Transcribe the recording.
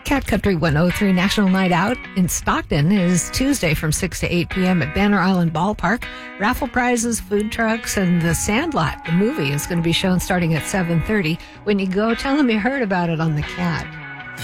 Cat Country 103 National Night Out in Stockton is Tuesday from 6 to 8 p.m. at Banner Island Ballpark. Raffle prizes, food trucks, and The Sandlot, the movie, is going to be shown starting at 7:30. When you go, tell them you heard about it on the Cat.